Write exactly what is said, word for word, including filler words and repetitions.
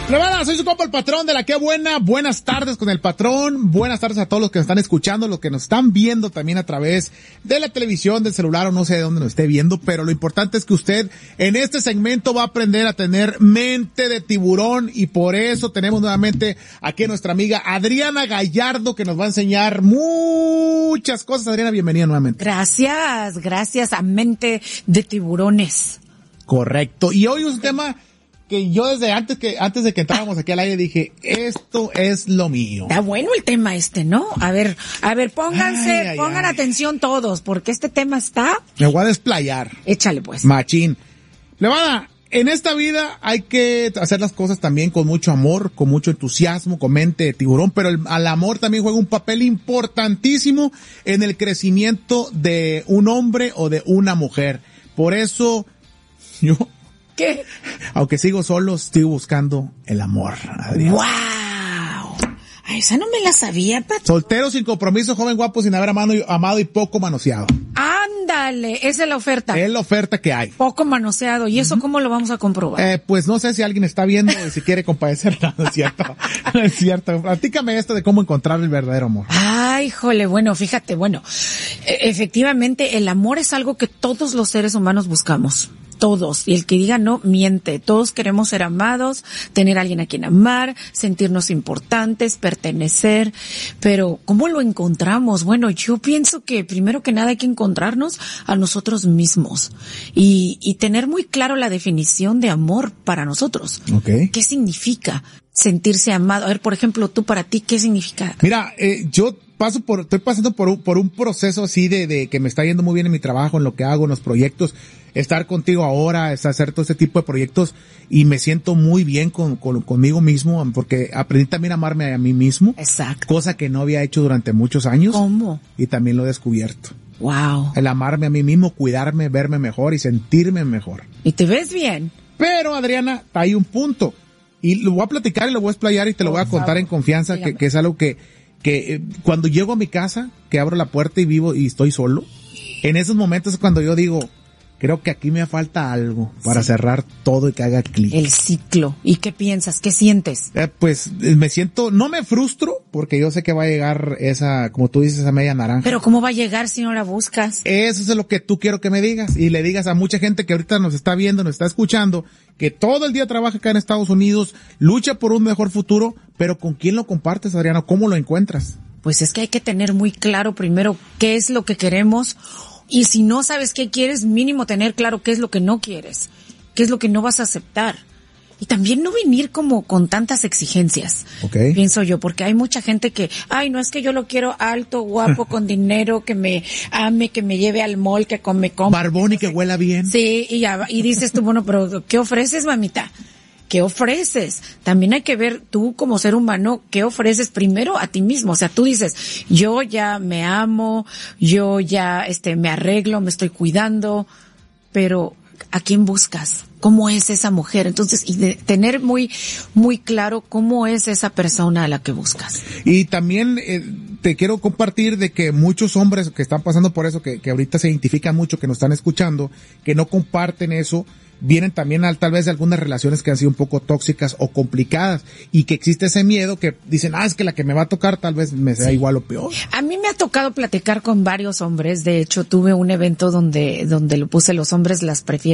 Plebada, soy su compa el patrón de la que buena. Buenas tardes con el patrón. Buenas tardes a todos los que nos están escuchando, los que nos están viendo también a través de la televisión, del celular o no sé de dónde nos esté viendo. Pero lo importante es que usted en este segmento va a aprender a tener mente de tiburón y por eso tenemos nuevamente aquí a nuestra amiga Adriana Gallardo que nos va a enseñar muchas cosas. Adriana, bienvenida nuevamente. Gracias, gracias a Mente de Tiburones. Correcto. Y hoy es un tema que yo desde antes que antes de que entráramos aquí al aire dije, esto es lo mío. Está bueno el tema este, ¿no? A ver, a ver, pónganse, ay, ay, pongan ay. atención todos, porque este tema está... Me voy a desplayar. Échale pues. Machín. Levada, en esta vida hay que hacer las cosas también con mucho amor, con mucho entusiasmo, con mente de tiburón, pero el, el amor también juega un papel importantísimo en el crecimiento de un hombre o de una mujer. Por eso, yo... ¿Qué? Aunque sigo solo, estoy buscando el amor. Adiós. ¡Wow! Ay, esa no me la sabía, Pat. Soltero, sin compromiso, joven, guapo, sin haber amado, amado y poco manoseado. Ándale, esa es la oferta. Es la oferta que hay. Poco manoseado. ¿Y eso uh-huh. cómo lo vamos a comprobar? Eh, pues no sé si alguien está viendo y si quiere compadecer. No, no es cierto. No es cierto. Platícame esto de cómo encontrar el verdadero amor. Ay, jole, bueno, fíjate, bueno, efectivamente el amor es algo que todos los seres humanos buscamos. Todos, y el que diga no, miente. Todos queremos ser amados, tener a alguien a quien amar, sentirnos importantes, pertenecer, pero ¿cómo lo encontramos? Bueno, yo pienso que primero que nada hay que encontrarnos a nosotros mismos y, y tener muy claro la definición de amor para nosotros. Okay. ¿Qué significa sentirse amado? A ver, por ejemplo, tú para ti, ¿qué significa? Mira, eh, yo paso por, estoy pasando por un, por un proceso así de, de que me está yendo muy bien en mi trabajo, en lo que hago, en los proyectos. Estar contigo ahora, es hacer todo este tipo de proyectos y me siento muy bien con, con, conmigo mismo porque aprendí también a amarme a mí mismo. Exacto. Cosa que no había hecho durante muchos años. ¿Cómo? Y también lo he descubierto. Wow. El amarme a mí mismo, cuidarme, verme mejor y sentirme mejor. ¿Y te ves bien? Pero, Adriana, hay un punto. Y lo voy a platicar y lo voy a explayar y te lo voy a contar en confianza, que, que es algo que, que eh, cuando llego a mi casa, que abro la puerta y vivo y estoy solo, en esos momentos es cuando yo digo, creo que aquí me falta algo para sí. cerrar todo y que haga clic. El ciclo. ¿Y qué piensas? ¿Qué sientes? Eh, pues me siento, no me frustro porque yo sé que va a llegar esa, como tú dices, esa media naranja. Pero ¿cómo va a llegar si no la buscas? Eso es lo que tú quiero que me digas y le digas a mucha gente que ahorita nos está viendo, nos está escuchando, que todo el día trabaja acá en Estados Unidos, lucha por un mejor futuro, pero ¿con quién lo compartes, Adriana? ¿Cómo lo encuentras? Pues es que hay que tener muy claro primero qué es lo que queremos. Y si no sabes qué quieres, mínimo tener claro qué es lo que no quieres, qué es lo que no vas a aceptar. Y también no venir como con tantas exigencias, okay. pienso yo, porque hay mucha gente que, ay, no es que yo lo quiero alto, guapo, con dinero, que me ame, que me lleve al mall, que me compre. Barbón y que huela bien. Sí, y, ya, y dices tú, bueno, pero ¿qué ofreces, mamita? ¿Qué ofreces? También hay que ver tú como ser humano, ¿qué ofreces primero a ti mismo? O sea, tú dices, yo ya me amo, yo ya este me arreglo, me estoy cuidando, pero ¿a quién buscas? ¿Cómo es esa mujer? Entonces, y de tener muy, muy claro cómo es esa persona a la que buscas. Y también eh, te quiero compartir de que muchos hombres que están pasando por eso, que, que ahorita se identifican mucho, que nos están escuchando, que no comparten eso, vienen también al, tal vez de algunas relaciones que han sido un poco tóxicas o complicadas y que existe ese miedo que dicen, ah, es que la que me va a tocar tal vez me sea sí. igual o peor. A mí me ha tocado platicar con varios hombres, de hecho tuve un evento donde, donde lo puse los hombres las prefieren